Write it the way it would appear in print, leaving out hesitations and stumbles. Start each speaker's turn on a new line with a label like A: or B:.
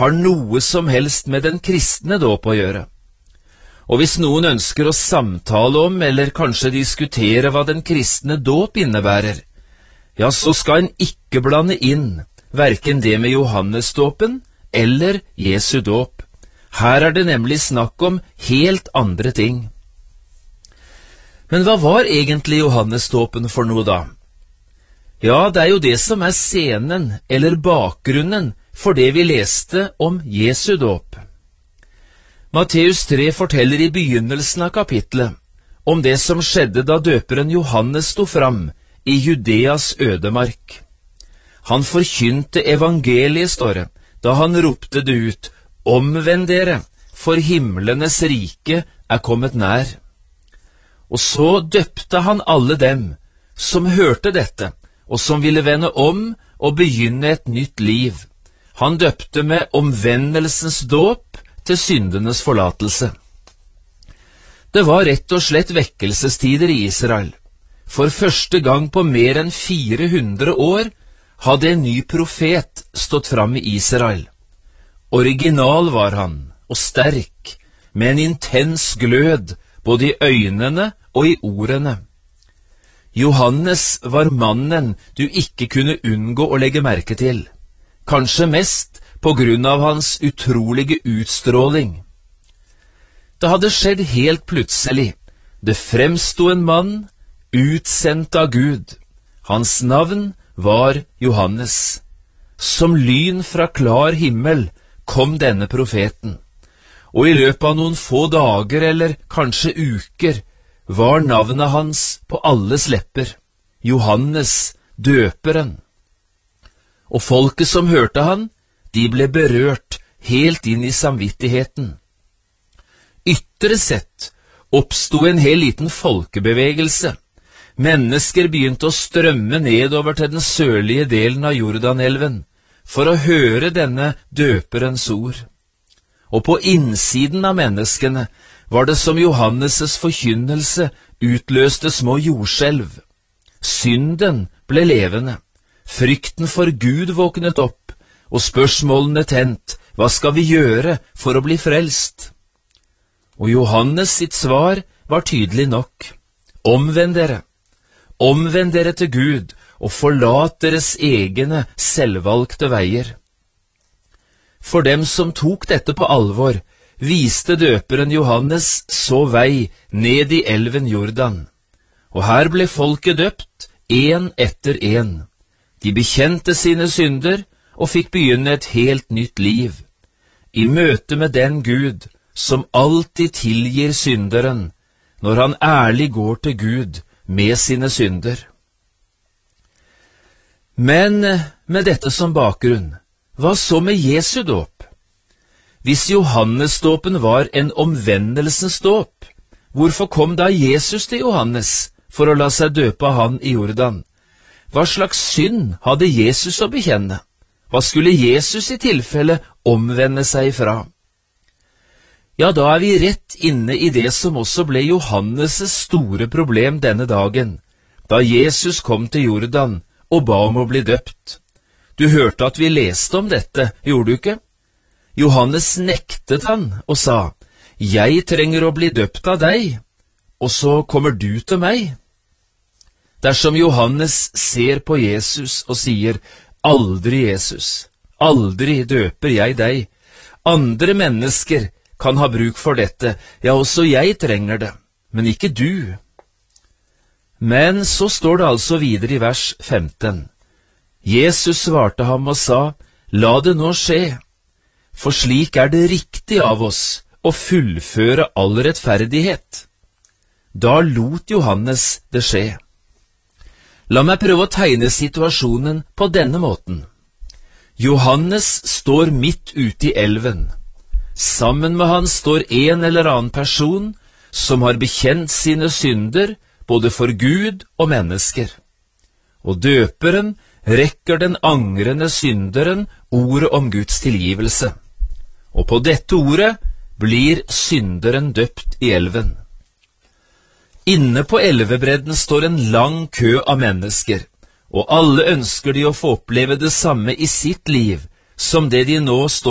A: har noe som helst med den kristne dåp å gjøre. Og hvis noen ønsker å samtale om, eller kanskje diskutere hva den kristne dåp innebærer, ja, så skal en ikke blande inn hverken det med Johannesdåpen eller Jesu dåp. Her er det nemlig snakk om helt andre ting. Men hva var egentlig Johannesdåpen for noe da? Ja, det er jo det som er scenen eller bakgrunnen for det vi leste om Jesu dåp. Matteus 3 forteller i begynnelsen av kapitlet om det som skjedde da døperen Johannes sto fram i Judeas ødemark. Han forkynte evangeliet, står det, da han ropte det ut: «Omvend dere, for himlenes rike er kommet nær.» Og så døpte han alle dem som hørte dette, og som ville vende om og begynne et nytt liv. Han døpte med omvendelsens dåp til syndenes forlatelse. Det var rett og slett vekkelsestider i Israel. For første gang på mer enn 400 år hadde en ny profet stått fram i Israel. Original var han, og sterk, med en intens glød både i øynene og i ordene. Johannes var mannen du ikke kunne unngå å legge merke til, kanskje mest på grunn av hans utrolige utstråling. Det hadde skjedd helt plutselig. Det fremstod en mann, utsendt av Gud. Hans navn var Johannes. Som lyn fra klar himmel kom denne profeten, og i løpet av noen få dager eller kanskje uker var navnet hans på alles lepper: Johannes døperen. Og folket som hørte han, de ble berørt helt inn i samvittigheten. Ytre sett oppstod en hel liten folkebevegelse. Mennesker begynte å strømme nedover til den sørlige delen av Jordanelven for å høre denne døperens ord. Og på innsiden av menneskene var det som Johannes' forkynnelse utløste små jordskjelv. Synden ble levende, frykten for Gud våknet opp, og spørsmålene tent: hva skal vi gjøre for å bli frelst? Og Johannes sitt svar var tydelig nok: omvend dere. Omvend dere til Gud, og forlat deres egne selvvalgte veier. For dem som tok dette på alvor, viste døperen Johannes så vei ned i elven Jordan. Og her ble folket døpt, en etter en. De bekjente sine synder og fikk begynne et helt nytt liv, i møte med den Gud som alltid tilgir synderen, når han ærlig går til Gud med sine synder. Men med dette som bakgrunn, hva så med Jesu dåp? Hvis Johannesdåpen var en omvendelsens dåp, hvorfor kom da Jesus til Johannes for å la seg døpe av han i Jordan? Hva slags synd hadde Jesus å bekjenne? Hva skulle Jesus i tilfelle omvende seg fra? Ja, da er vi rett inne i det som også ble Johannes' store problem denne dagen, da Jesus kom til Jordan og ba om å bli døpt. Du hørte at vi leste om dette, gjorde du ikke? Johannes nektet han og sa: «Jeg trenger å bli døpt av deg, og så kommer du til meg.» Dersom Johannes ser på Jesus og sier: «Aldri, Jesus, aldri døper jeg deg. Andre mennesker kan ha bruk for dette, ja, også jeg trenger det, men ikke du.» Men så står det altså videre i vers 15. Jesus svarte ham og sa: «La det nå skje, for slik er det riktig av oss å fullføre all rettferdighet.» Da lot Johannes det skje. La meg prøve å tegne situasjonen på denne måten. Johannes står midt ute i elven. Sammen med han står en eller annen person som har bekjent sine synder, både for Gud og mennesker. Og døperen rekker den angrende synderen ordet om Guds tilgivelse. Og på dette ordet blir synderen døpt i elven. Inne på elvebredden står en lang kø av mennesker, og alle ønsker de å få oppleve det samme i sitt liv som det de nå står